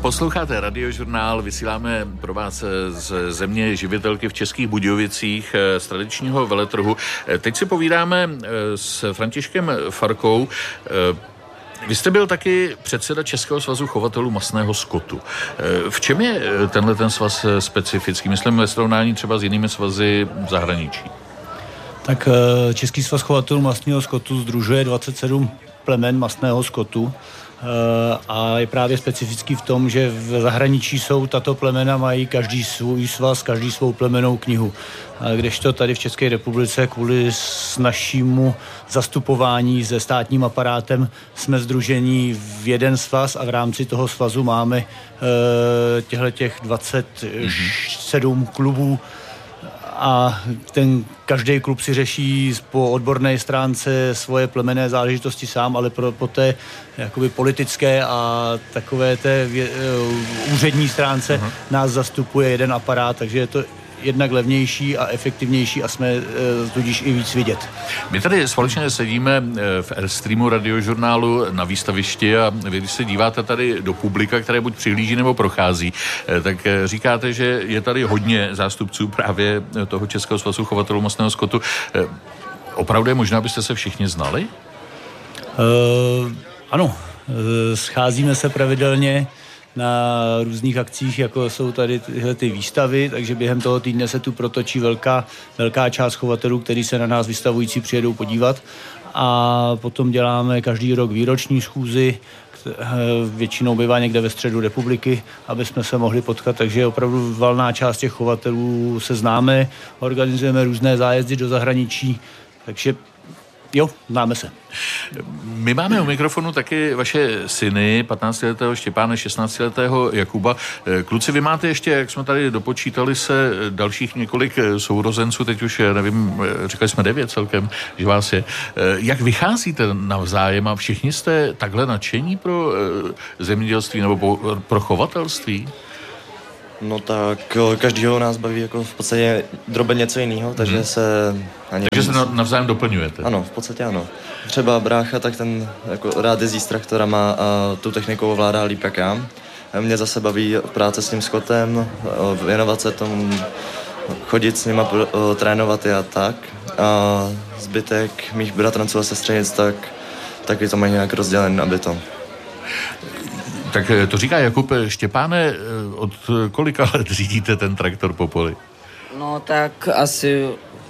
Posloucháte Radiožurnál, vysíláme pro vás z země živitelky v Českých Budějovicích z tradičního veletrhu. Teď si povídáme s Františkem Farkou. Vy jste byl taky předseda Českého svazu chovatelů masného skotu. V čem je tenhle ten svaz specifický? Myslím ve srovnání třeba s jinými svazy v zahraničí. Tak Český svaz chovatelů masného skotu sdružuje 27 plemen masného skotu a je právě specifický v tom, že v zahraničí jsou tato plemena, mají každý svůj svaz, každý svou plemennou knihu. Kdežto tady v České republice kvůli našímu zastupování se státním aparátem jsme sdružení v jeden svaz a v rámci toho svazu máme těch 27 klubů a každý klub si řeší po odborné stránce svoje plemenné záležitosti sám, ale po té jakoby politické a takové té úřední stránce nás zastupuje jeden aparát, takže je to jednak levnější a efektivnější a jsme tudíž i víc vidět. My tady společně sedíme v Airstreamu Radiožurnálu na výstavišti a vy, když se díváte tady do publika, které buď přihlíží nebo prochází, tak říkáte, že je tady hodně zástupců právě toho Českého svazu chovatelů masného skotu. Opravdu je možná, abyste se všichni znali? Ano, scházíme se pravidelně na různých akcích, jako jsou tady tyhle ty výstavy, takže během toho týdne se tu protočí velká část chovatelů, kteří se na nás vystavující přijedou podívat a potom děláme každý rok výroční schůzi, většinou bývá někde ve středu republiky, aby jsme se mohli potkat, takže opravdu valná část těch chovatelů se známe, organizujeme různé zájezdy do zahraničí, takže jo, známe se. My máme u mikrofonu taky vaše syny, 15letého Štěpána, 16letého Jakuba. Kluci, vy máte ještě, jak jsme tady dopočítali se, dalších několik sourozenců, teď už nevím, říkali jsme 9 celkem, že vás je. Jak vycházíte navzájem a všichni jste takhle nadšení pro zemědělství nebo pro chovatelství? No tak každýho nás baví jako v podstatě drobně něco jiného, takže se... Takže se navzájem doplňujete? Ano, v podstatě ano. Třeba brácha, tak ten jako rád jezdí s traktorama a tu technikou ovládá líp jak já. Mě zase baví práce s tím skotem, věnovat se tomu, chodit s nima, trénovat je a tak. A zbytek mých bratranců a sestřenic, tak je to mají nějak rozdělen, aby to... Tak to říká Jakub. Štěpáne, od kolika let řídíte ten traktor po poli? No tak asi,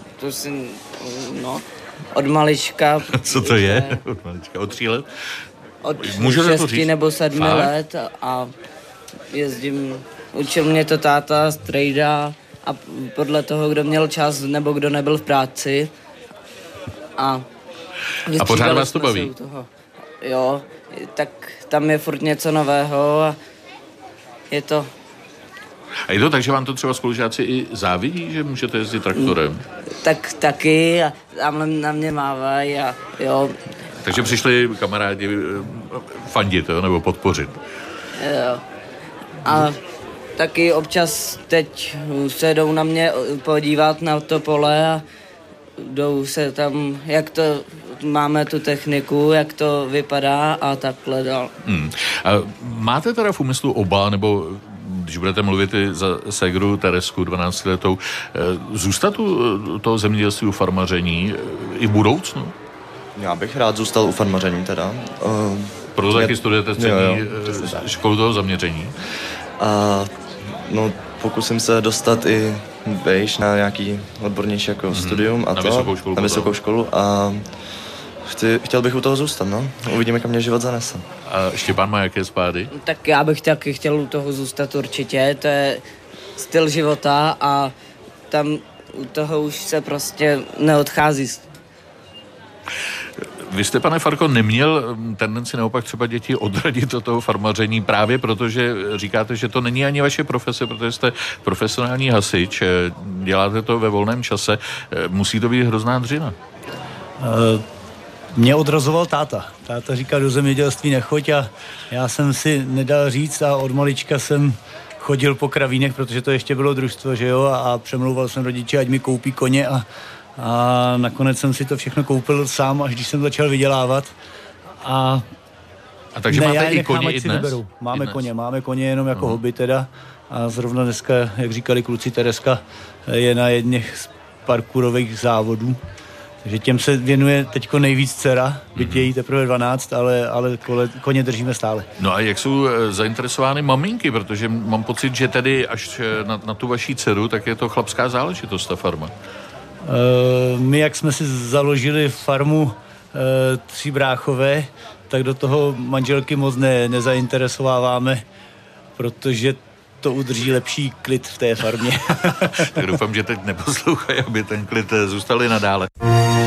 od malička. Co to je? Od malička, od 3 let? Od 6 nebo 7 let a jezdím, učil mě to táta, strejda a podle toho, kdo měl čas nebo kdo nebyl v práci. A pořád vás to baví? Jo, tak tam je furt něco nového a je to... A je to tak, že vám to třeba spolužáci i závidí, že můžete jezdit traktorem? Tak taky a tamhle na mě mávají a jo. Takže přišli kamarádi fandit, jo, nebo podpořit? Jo. A taky občas teď se jdou na mě podívat na to pole a jdou se tam, jak to máme tu techniku, jak to vypadá a takhle dál. A máte teda v úmyslu oba, nebo když budete mluvit i za ségru Teresku, 12letou, zůstat u toho zemědělství, u farmaření i v budoucnu? Já bych rád zůstal u farmaření teda. Proto taky studujete střední školu toho zaměření? A no, pokusím se dostat i vejš na nějaký odbornější jako studium a na vysokou školu a chtěl bych u toho zůstat, no. Uvidíme, kam mě život zanese. A Štěpán má jaké spády? Tak já bych taky chtěl u toho zůstat určitě, to je styl života a tam u toho už se prostě neodchází. Vy jste, pane Farko, neměl tendenci naopak třeba děti odradit od toho farmaření právě protože říkáte, že to není ani vaše profese, protože jste profesionální hasič, děláte to ve volném čase, musí to být hrozná dřina. Mě odrazoval táta. Táta říkal, do zemědělství nechoď a já jsem si nedal říct a od malička jsem chodil po kravínech, protože to ještě bylo družstvo, že jo, a přemlouval jsem rodiče, ať mi koupí koně a nakonec jsem si to všechno koupil sám, až když jsem začal vydělávat a A takže ne, máte i koně i dnes? Vyberou. Máme koně jenom jako hobby teda. A zrovna dneska, jak říkali kluci, Tereska je na jedných z parkourových závodů. Takže těm se věnuje teďko nejvíc dcera, byť je jí teprve 12, ale koně držíme stále. No a jak jsou zainteresovány maminky, protože mám pocit, že tedy až na tu vaší dceru, tak je to chlapská záležitost, ta farma. My, jak jsme si založili farmu Tři bráchové, tak do toho manželky moc nezainteresováváme, protože to udrží lepší klid v té farmě. Tak doufám, že teď neposlouchají, aby ten klid zůstal i nadále.